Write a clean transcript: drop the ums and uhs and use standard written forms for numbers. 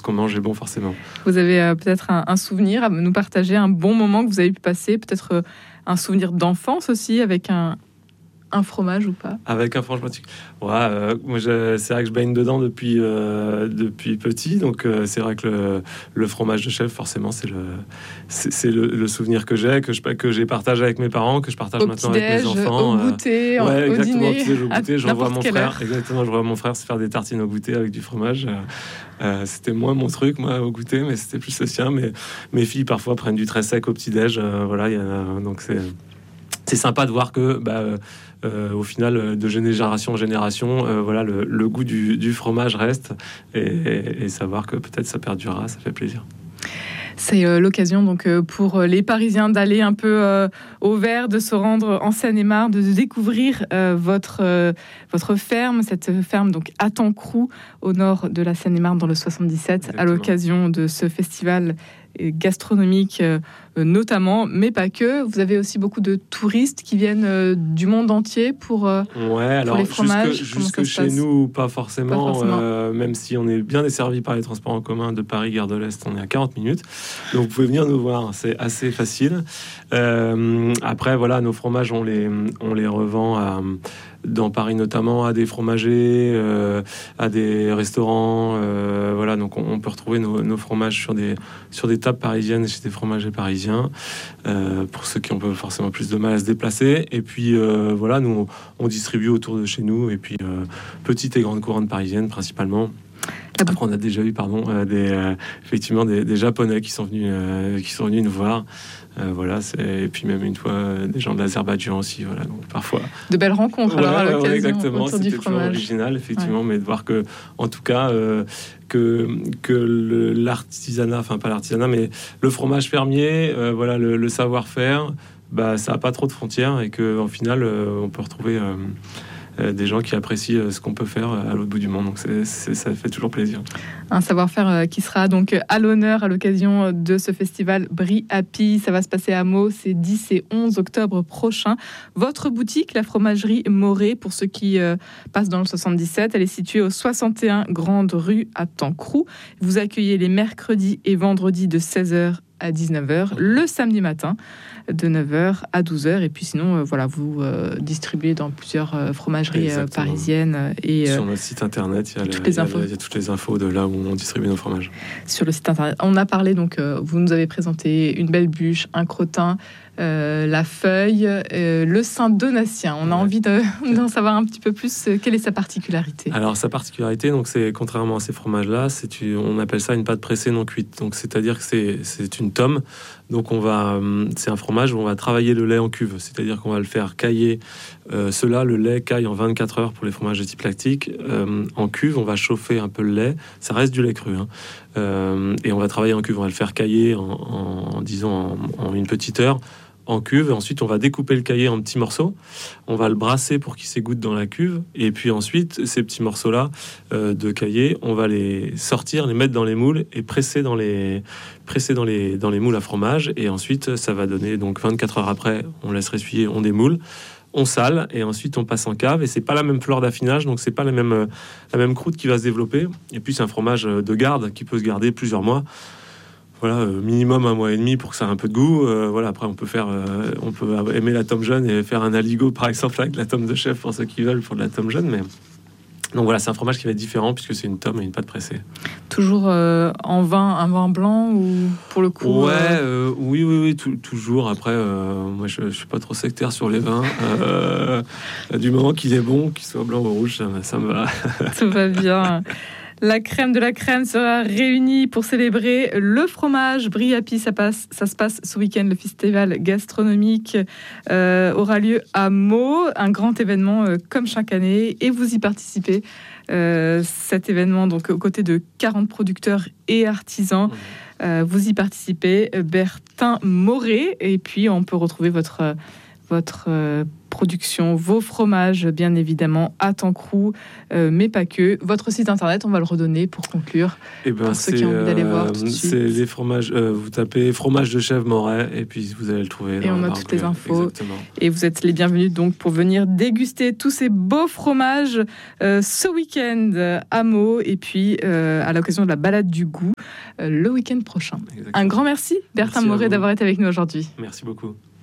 qu'on mange est bon forcément. Vous avez peut-être un souvenir à nous partager, un bon moment que vous avez pu passer, peut-être un souvenir d'enfance aussi avec un fromage ou pas? Avec un fromage, moi c'est vrai que je baigne dedans depuis petit, donc c'est vrai que le fromage de chèvre, forcément, c'est le souvenir que j'ai partagé avec mes parents, que je partage maintenant avec mes enfants. Au goûter, au dîner, au goûter, je revois mon frère. Exactement, je vois mon frère se faire des tartines au goûter avec du fromage. C'était moins mon truc, moi, au goûter, mais c'était plus le sien. Mais mes filles parfois prennent du très sec au petit-déj. Donc c'est sympa de voir que au final, de génération en génération, le goût du fromage reste, et savoir que peut-être ça perdurera, ça fait plaisir. C'est l'occasion donc pour les Parisiens d'aller un peu au vert, de se rendre en Seine-et-Marne, de découvrir votre ferme, cette ferme donc à Tancroux, au nord de la Seine-et-Marne, dans le 77. Exactement. À l'occasion de ce festival gastronomique notamment, mais pas que. Vous avez aussi beaucoup de touristes qui viennent du monde entier pour les fromages. Jusque chez nous, pas forcément. Même si on est bien desservi par les transports en commun de Paris, Gare de l'Est, on est à 40 minutes. Donc vous pouvez venir nous voir, c'est assez facile. Après, voilà, nos fromages, on les revend dans Paris notamment à des fromagers, à des restaurants. Donc on peut retrouver nos fromages sur des tables parisiennes chez des fromagers parisiens, pour ceux qui ont forcément plus de mal à se déplacer. Et puis nous on distribue autour de chez nous, et puis petites et grandes couronnes parisiennes principalement. Après, on a déjà eu effectivement des Japonais qui sont venus nous voir. Et puis même une fois des gens de l'Azerbaïdjan aussi, donc parfois de belles rencontres. À l'occasion, exactement, c'était toujours original, effectivement, mais de voir que, en tout cas, que l'artisanat, enfin pas l'artisanat, mais le fromage fermier, le savoir-faire, ça n'a pas trop de frontières, et que en final, on peut retrouver des gens qui apprécient ce qu'on peut faire à l'autre bout du monde. Donc ça fait toujours plaisir. Un savoir-faire qui sera donc à l'honneur à l'occasion de ce festival Brie Happy. Ça va se passer à Meaux, c'est 10 et 11 octobre prochain. Votre boutique, la fromagerie Morée, pour ceux qui passent dans le 77, elle est située au 61 Grande Rue à Tancroux. Vous accueillez les mercredis et vendredis de 16h à 19h, le samedi matin de 9h à 12h, et puis sinon vous distribuez dans plusieurs fromageries parisiennes, et sur notre site internet il y a toutes les infos de là où on distribue nos fromages. Sur le site internet, on a parlé donc vous nous avez présenté une belle bûche, un crottin, la feuille, le Saint-Donatien. On a envie d'en savoir un petit peu plus. Quelle est sa particularité? Alors sa particularité, donc c'est contrairement à ces fromages-là, on appelle ça une pâte pressée non cuite. Donc c'est-à-dire que c'est une tome. Donc c'est un fromage où on va travailler le lait en cuve, c'est-à-dire qu'on va le faire cailler. Le lait caille en 24 heures pour les fromages de type lactique. En cuve, on va chauffer un peu le lait. Ça reste du lait cru, et on va travailler en cuve. On va le faire cailler en une petite heure en cuve. Ensuite, on va découper le caillé en petits morceaux. On va le brasser pour qu'il s'égoutte dans la cuve. Et puis ensuite, ces petits morceaux-là de caillé, on va les sortir, les mettre dans les moules et presser dans les moules à fromage. Et ensuite, ça va donner, donc 24 heures après, on laisse ressuyer, on démoule, on sale, et ensuite on passe en cave. Et c'est pas la même fleur d'affinage, donc c'est pas la même croûte qui va se développer. Et puis c'est un fromage de garde qui peut se garder plusieurs mois. Minimum 1 mois et demi pour que ça ait un peu de goût. Après on peut aimer la tome jeune et faire un aligot par exemple avec la tome de chef pour ceux qui veulent pour de la tome jeune. Mais donc voilà, c'est un fromage qui va être différent puisque c'est une tome et une pâte pressée. Toujours en vin, un vin blanc ou pour le coup oui, toujours. Après, moi je suis pas trop sectaire sur les vins. Du moment qu'il est bon, qu'il soit blanc ou rouge, ça me va. Tout va bien. La crème de la crème sera réunie pour célébrer le fromage Brie Happy. Ça se passe ce week-end. Le festival gastronomique aura lieu à Meaux, un grand événement comme chaque année, et vous y participez. Cet événement, donc aux côtés de 40 producteurs et artisans, vous y participez. Bertin Morée, et puis on peut retrouver votre production, vos fromages, bien évidemment, à Tancroux, mais pas que. Votre site internet, on va le redonner pour conclure. Pour ceux qui ont envie d'aller voir tout de suite. C'est les fromages. Vous tapez fromage de chèvre Moret et puis vous allez le trouver. Et on a toutes les infos. Exactement. Et vous êtes les bienvenus donc pour venir déguster tous ces beaux fromages ce week-end à Meaux et puis à l'occasion de la balade du goût le week-end prochain. Exactement. Un grand merci Bertin Moret d'avoir été avec nous aujourd'hui. Merci beaucoup.